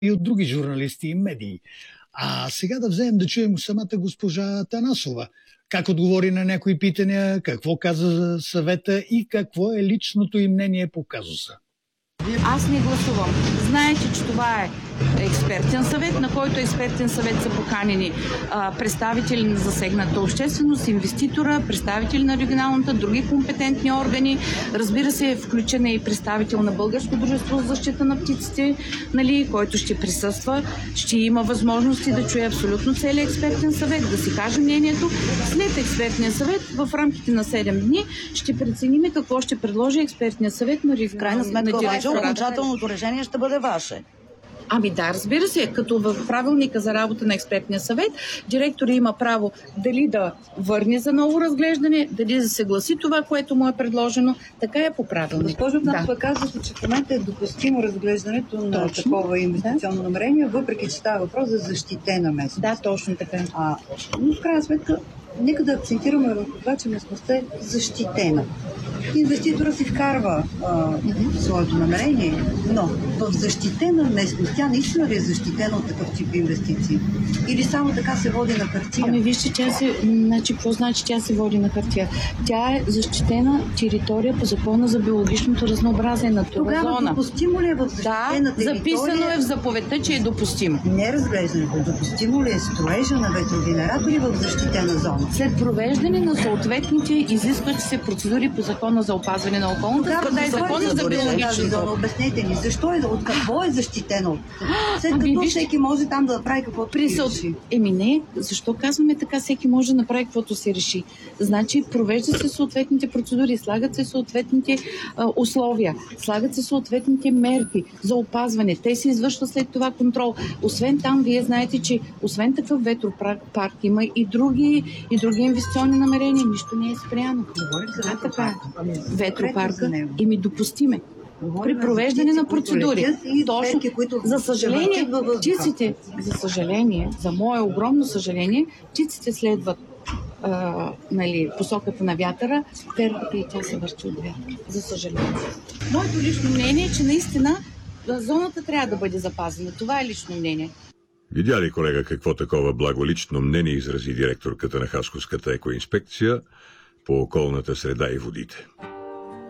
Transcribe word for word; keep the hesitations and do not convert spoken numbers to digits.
и от други журналисти и медии. А сега да вземем да чуем самата госпожа Танасова. Как отговори на някои питания, какво каза за съвета и какво е личното им мнение по казуса. Аз не гласувам. Знаете, че това е експертен съвет, на който експертен съвет са поканени а, представители на засегната общественост, инвеститора, представители на регионалната, други компетентни органи. Разбира се, включен е и представител на Българско дружество за защита на птиците, нали, който ще присъства. Ще има възможности да чуе абсолютно целият експертен съвет, да си каже мнението. След експертния съвет, в рамките на седем дни, ще прецениме какво ще предложи експертния съвет на регионалната. В крайна сметка, окончателното решение ще бъде ваше. Ами да, разбира се, като в правилника за работа на експертния съвет, директора има право дали да върне за ново разглеждане, дали да се гласи това, което му е предложено. Така е по правилник. Госпожо Танасова, да. Казвате, че в момента е допустимо разглеждането на точно такова инвестиционно да. намерение, въпреки че става въпрос за защитена местност. Да, точно така. А, но в крайна сметка, нека да акцентираме върху това, че местността е защитена. Инвеститора си вкарва а, mm-hmm. своето намерение, но в защитена местност, тя наистина ли е защитена от такъв тип инвестиции? Или само така се води на хартия? Ами вижте, тя се, значи, какво значи тя се води на хартия? Тя е защитена територия по закона за биологичното разнообразие на това зона. Тогава допустимо ли е в защитена да, територия? записано е в заповедта, че е допустимо. Не разглеждането. Допустимо ли е строежа на ветрогенератори в защитена зона? След провеждане на съответните изискващи се процедури по закона за опазване на околната среда и закона за биологичното. Обяснете ни, защо е, от какво е защитено? След като ами, всеки може там да направи каквото си реши. Еми не, защо казваме така, всеки може да направи каквото си реши? Значи провеждат се съответните процедури, слагат се съответните а, условия, слагат се съответните мерки за опазване. Те се извършват след това контрол. Освен там, вие знаете, че освен такъв ветропарк има и други, и други инвестиционни намерения. Нищо не е спряно. Говорим за ветропарк. Ветропарка и ми допустиме. При провеждане на процедури. Точно, за съжаление, птиците, за съжаление, за мое огромно съжаление, птиците следват а, нали, посоката на вятъра, перката и тя се върти от вятъра. За съжаление. Моето лично мнение е, че наистина зоната трябва да бъде запазена. Това е лично мнение. Видя ли, колега, какво такова благолично мнение изрази директорката на Хасковската екоинспекция по околната среда и водите?